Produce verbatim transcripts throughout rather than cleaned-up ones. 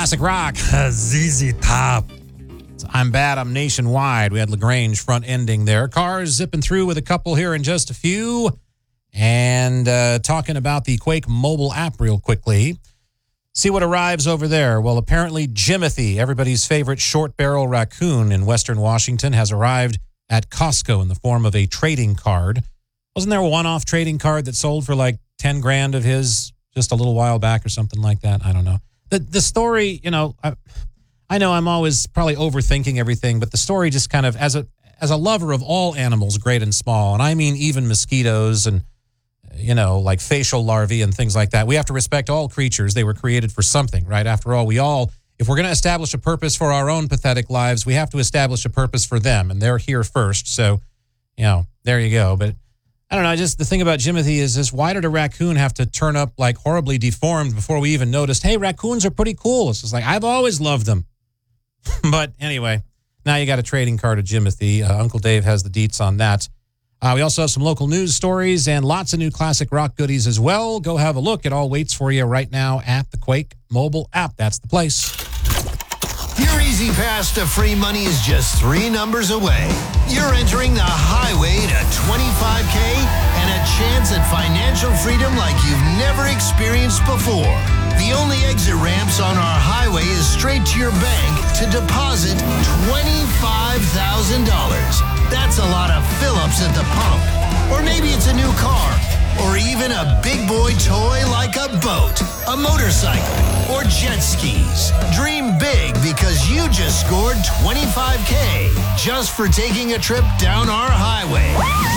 Classic Rock, Z Z Top. I'm Bad, I'm Nationwide. We had LaGrange front ending there. Cars zipping through with a couple here in just a few. And uh, talking about the Quake mobile app real quickly. See what arrives over there. Well, apparently Jimothy, everybody's favorite short barrel raccoon in Western Washington, has arrived at Costco in the form of a trading card. Wasn't there a one-off trading card that sold for like ten grand of his just a little while back or something like that? I don't know. The the story, you know, I, I know I'm always probably overthinking everything, but the story just kind of, as a as a lover of all animals, great and small, and I mean even mosquitoes and, you know, like facial larvae and things like that. We have to respect all creatures. They were created for something, right? After all, we all, if we're going to establish a purpose for our own pathetic lives, we have to establish a purpose for them, and they're here first. So, you know, there you go. But I don't know, just the thing about Jimothy is this, why did a raccoon have to turn up like horribly deformed before we even noticed, hey, raccoons are pretty cool? It's just like, I've always loved them. But anyway, now you got a trading card of Jimothy. Uh, Uncle Dave has the deets on that. Uh, we also have some local news stories and lots of new classic rock goodies as well. Go have a look. It all waits for you right now at the Quake mobile app. That's the place. Your easy pass to free money is just three numbers away. You're entering the highway to twenty-five K and a chance at financial freedom like you've never experienced before. The only exit ramps on our highway is straight to your bank to deposit twenty-five thousand dollars. That's a lot of fill-ups at the pump. Or maybe it's a new car. Or even a big boy toy like a boat, a motorcycle, or jet skis. Dream big because you just scored twenty-five K just for taking a trip down our highway.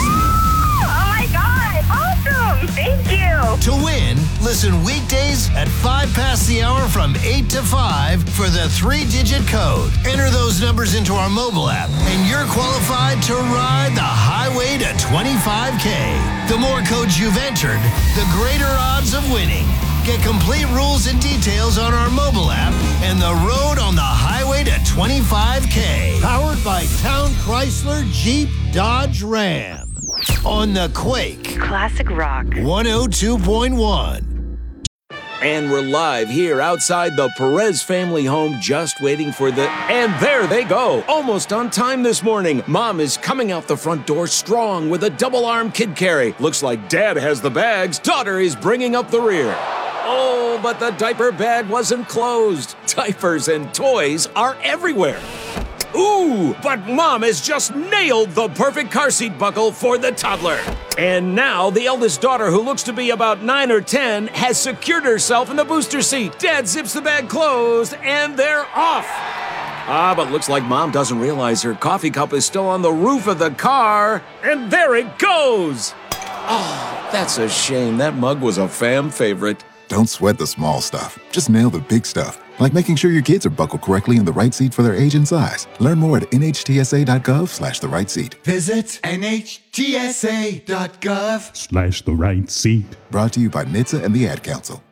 Oh my God, awesome, thank you. To win, listen weekdays at five past the hour from eight to five for the three-digit code. Enter those numbers into our mobile app, and you're qualified to ride the highway to twenty-five K. The more codes you've entered, the greater odds of winning. Get complete rules and details on our mobile app and the road on the highway to twenty-five K. Powered by Town Chrysler Jeep Dodge Ram. On the Quake. Classic Rock. one oh two point one. And we're live here outside the Perez family home, just waiting for the... And there they go, almost on time this morning. Mom is coming out the front door strong with a double-arm kid carry. Looks like Dad has the bags. Daughter is bringing up the rear. Oh, but the diaper bag wasn't closed. Diapers and toys are everywhere. Ooh, but Mom has just nailed the perfect car seat buckle for the toddler. And now the eldest daughter, who looks to be about nine or ten, has secured herself in the booster seat. Dad zips the bag closed, and they're off. Ah, but looks like Mom doesn't realize her coffee cup is still on the roof of the car. And there it goes. Oh, that's a shame. That mug was a fam favorite. Don't sweat the small stuff. Just nail the big stuff. Like making sure your kids are buckled correctly in the right seat for their age and size. Learn more at nhtsa.gov slash the right seat. Visit nhtsa.gov slash the right seat. Brought to you by N H T S A and the Ad Council.